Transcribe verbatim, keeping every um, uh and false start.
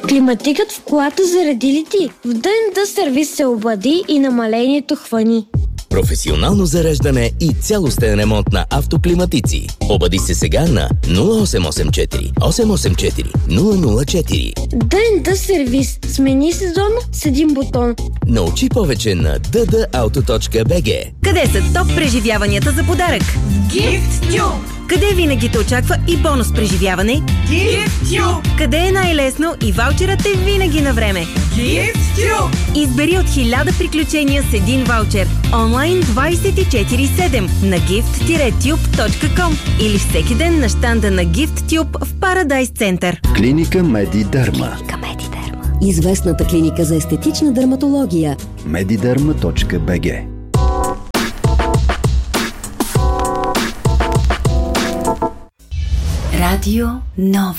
Климатикът в колата заради ли ти? В ди енд ди сервис се обади и намалението хвани. Професионално зареждане и цялостен ремонт на автоклиматици. Обади се сега на нула осем осем четири осем осем четири нула нула четири. ди енд ди сервис. Смени сезона с един бутон. Научи повече на ди ди ауто точка би джи. Къде са топ преживяванията за подарък? GiftTube! Къде винаги те очаква и бонус преживяване? GiftTube! Къде е най-лесно и ваучерът е винаги на време? GiftTube! Избери от хиляда приключения с един ваучер. Онлайн двайсет и четири седем на gift tube точка ком или всеки ден на щанда на GiftTube в Парадайс Център. Клиника Медидерма. Известната клиника за естетична дерматология. медидерма точка би джи. Радио Нова.